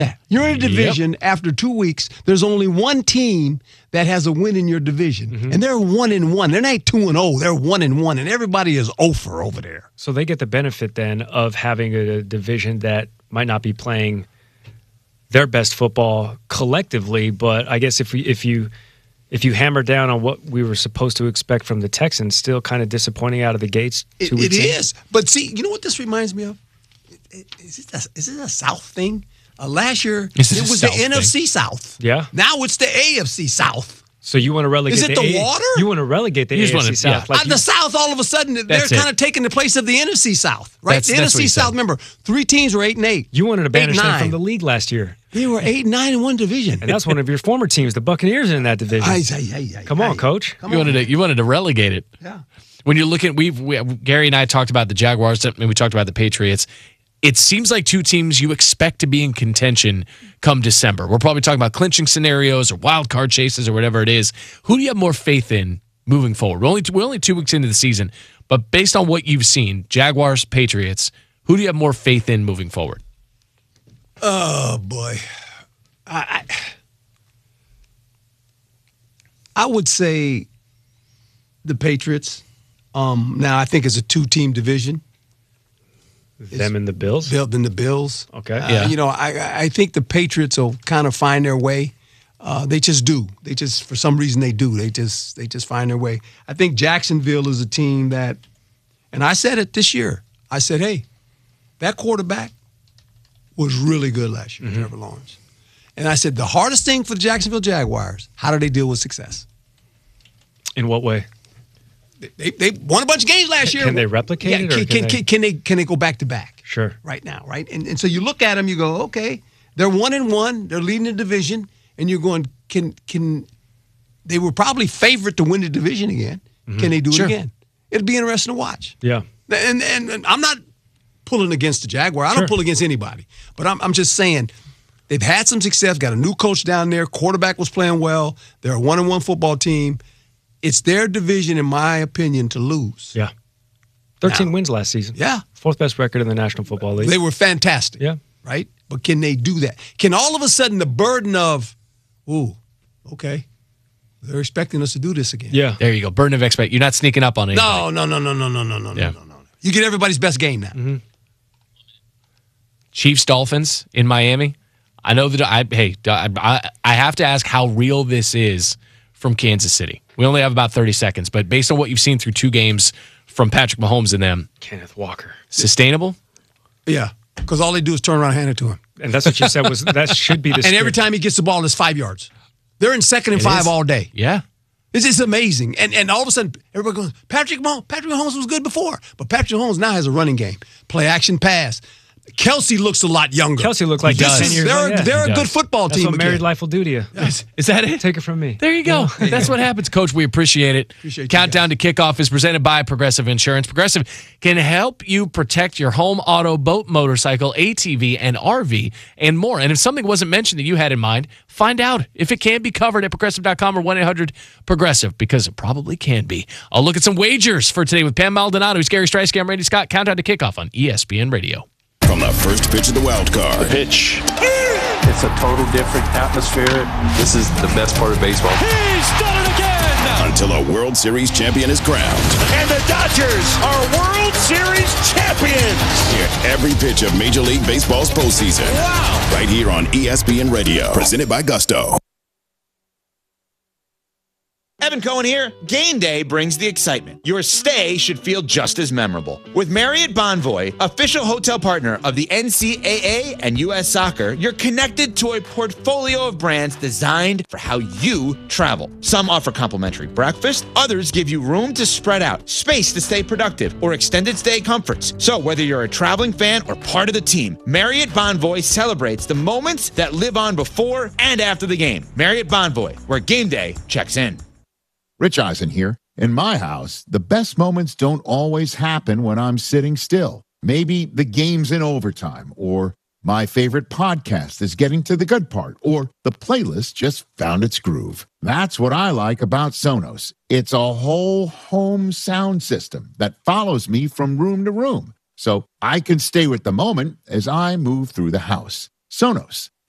Yeah. You're in a division. After 2 weeks, there's only one team that has a win in your division, and they're 1-1. They're not 2-0. They're 1-1, and everybody is over there. So they get the benefit then of having a division that might not be playing their best football collectively, but I guess if you hammer down on what we were supposed to expect from the Texans, still kind of disappointing out of the gates. It is. But see, you know what this reminds me of? Is it a South thing? Last year, it was the NFC South. Yeah. Now it's the AFC South. So you want to relegate Is it the water? You want to relegate the AFC South. Yeah. The South, all of a sudden, they're kind of taking the place of the NFC South, right? The NFC South, remember, 3 teams were 8-8. You wanted to banish them from the league last year. They were 8-9 in one division. And that's one of your former teams, the Buccaneers, in that division. Come on, Coach. You wanted to relegate it. Yeah. When you're looking, Gary and I talked about the Jaguars, and we talked about the Patriots. It seems like 2 teams you expect to be in contention come December. We're probably talking about clinching scenarios or wild card chases or whatever it is. Who do you have more faith in moving forward? We're only 2 weeks into the season, but based on what you've seen, Jaguars, Patriots, who do you have more faith in moving forward? Oh, boy. I would say the Patriots. Now, I think it's a 2-team division. Them and the Bills? Than the Bills. Okay. I think the Patriots will kind of find their way. They just do. They just, for some reason, they do. They just find their way. I think Jacksonville is a team that, and I said it this year. I said, hey, that quarterback was really good last year, Trevor Lawrence. And I said, the hardest thing for the Jacksonville Jaguars, how do they deal with success? In what way? They won a bunch of games last year. Can they replicate it? Or can they go back to back? Sure. Right now, right? And so you look at them, you go, okay, they're 1-1, they're leading the division, and you're going, can they were probably favorite to win the division again. Can they do it again? It'll be interesting to watch. Yeah. And I'm not pulling against the Jaguar. I don't pull against anybody. But I'm just saying they've had some success, got a new coach down there, quarterback was playing well, they're a 1-1 football team. It's their division, in my opinion, to lose. Yeah. 13 wins last season. Yeah. 4th best record in the National Football League. They were fantastic. Yeah. Right? But can they do that? Can all of a sudden the burden of, okay, they're expecting us to do this again. Yeah. There you go. Burden of expect. You're not sneaking up on anybody. No. You get everybody's best game now. Chiefs, Dolphins in Miami. I know that I have to ask how real this is from Kansas City. We only have about 30 seconds, but based on what you've seen through 2 games from Patrick Mahomes and them, Kenneth Walker. Sustainable? Yeah, because all they do is turn around and hand it to him. And that's what you said that should be the And every time he gets the ball, it's 5 yards. They're in 2nd and 5 all day. Yeah. This is amazing. And all of a sudden, everybody goes, Patrick Mahomes was good before. But Patrick Mahomes now has a running game. Play action pass. Kelsey looks a lot younger. Kelsey looked like 10 years They're a good football team. That's what married life will do to you. Is that it? Take it from me. There you go. That's what happens, Coach. We appreciate it. Countdown to Kickoff is presented by Progressive Insurance. Progressive can help you protect your home, auto, boat, motorcycle, ATV, and RV, and more. And if something wasn't mentioned that you had in mind, find out if it can be covered at Progressive.com or 1-800-PROGRESSIVE, because it probably can be. I'll look at some wagers for today with Pam Maldonado, Gary Streisky, I'm Randy Scott. Countdown to Kickoff on ESPN Radio. From the first pitch of the wild card. The pitch. It's a total different atmosphere. This is the best part of baseball. He's done it again! Until a World Series champion is crowned. And the Dodgers are World Series champions! Hear every pitch of Major League Baseball's postseason. Wow! Right here on ESPN Radio. Presented by Gusto. Evan Cohen here. Game day brings the excitement. Your stay should feel just as memorable. With Marriott Bonvoy, official hotel partner of the NCAA and U.S. Soccer, you're connected to a portfolio of brands designed for how you travel. Some offer complimentary breakfast, others give you room to spread out, space to stay productive, or extended stay comforts. So whether you're a traveling fan or part of the team, Marriott Bonvoy celebrates the moments that live on before and after the game. Marriott Bonvoy, where game day checks in. Rich Eisen here. In my house, the best moments don't always happen when I'm sitting still. Maybe the game's in overtime, or my favorite podcast is getting to the good part, or the playlist just found its groove. That's what I like about Sonos. It's a whole home sound system that follows me from room to room, so I can stay with the moment as I move through the house. Sonos,